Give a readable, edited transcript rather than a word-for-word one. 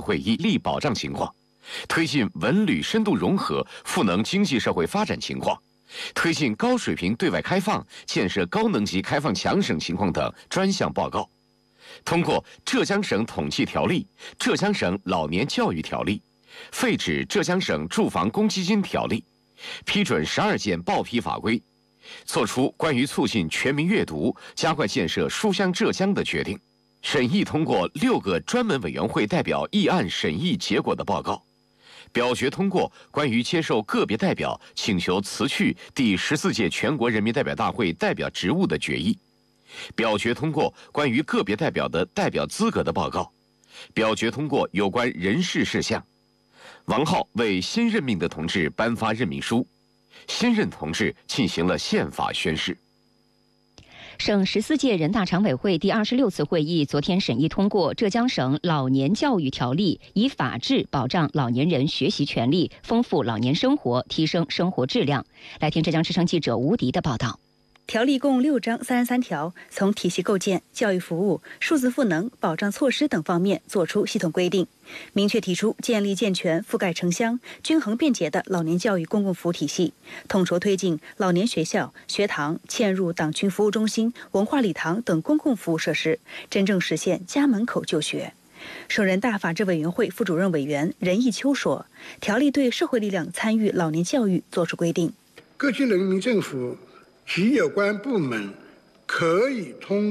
会议力保障情况，推进文旅深度融合赋能经济社会发展情况，推进高水平对外开放、建设高能级开放强省情况等专项报告。通过《浙江省统计条例》《浙江省老年教育条例》，废止《浙江省住房公积金条例》，批准12件报批法规，作出关于促进全民阅读、加快建设书香浙江的决定。审议通过6个专门委员会代表议案审议结果的报告，表决通过关于接受个别代表请求辞去第14届全国人民代表大会代表职务的决议，表决通过关于个别代表的代表资格的报告，表决通过有关人事事项。王浩为新任命的同志颁发任命书，新任同志进行了宪法宣誓。 省14届人大常委会第26次会议昨天审议通过《浙江省老年教育条例》，以法治保障老年人学习权利，丰富老年生活，提升生活质量。来听浙江之声记者吴迪的报道。 条例共6章33条，从体系构建、教育服务、数字赋能、保障措施等方面作出系统规定，明确提出建立健全、覆盖城乡、均衡便捷的老年教育公共服务体系，统筹推进老年学校、学堂、嵌入党群服务中心、文化礼堂等公共服务设施，真正实现家门口就学。省人大法制委员会副主任委员任义秋说，条例对社会力量参与老年教育作出规定， 各级人民政府及有关部门可以通